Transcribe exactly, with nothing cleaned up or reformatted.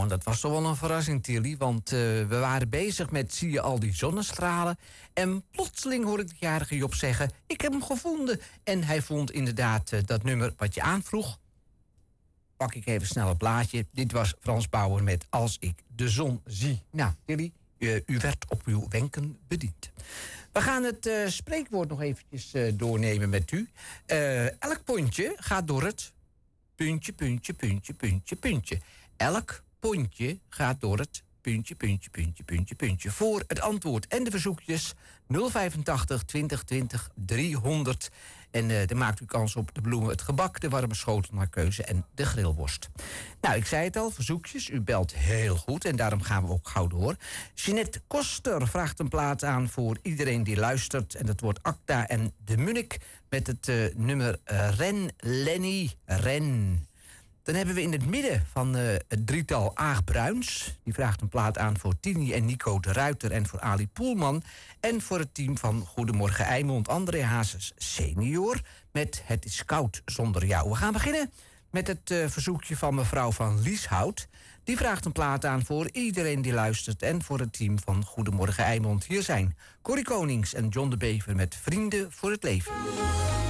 Nou, en dat was toch wel een verrassing, Tilly. Want uh, we waren bezig met zie je al die zonnestralen. En plotseling hoor ik de jarige Job zeggen, ik heb hem gevonden. En hij vond inderdaad uh, dat nummer wat je aanvroeg. Pak ik even snel het blaadje. Dit was Frans Bauer met Als ik de zon zie. Nou, Tilly, uh, u werd op uw wenken bediend. We gaan het uh, spreekwoord nog eventjes uh, doornemen met u. Uh, elk pontje gaat door het puntje, puntje, puntje, puntje, puntje. Elk pontje gaat door het puntje, puntje, puntje, puntje, puntje. Voor het antwoord en de verzoekjes nul vijfentachtig twintig twintig driehonderd. En uh, dan maakt u kans op de bloemen, het gebak, de warme schotel naar keuze en de grillworst. Nou, ik zei het al, verzoekjes. U belt heel goed en daarom gaan we ook gauw door. Jeanette Koster vraagt een plaat aan voor iedereen die luistert. En dat wordt Acta en de Munnik met het uh, nummer uh, Ren, Lenny, Ren. Dan hebben we in het midden van uh, het drietal Aag Bruins. Die vraagt een plaat aan voor Tini en Nico de Ruiter en voor Ali Poelman. En voor het team van Goedemorgen Eimond, André Hazes senior. Met Het is koud zonder jou. We gaan beginnen met het uh, verzoekje van mevrouw van Lieshout. Die vraagt een plaat aan voor iedereen die luistert. En voor het team van Goedemorgen Eimond. Hier zijn Corrie Konings en John de Bever met Vrienden voor het Leven.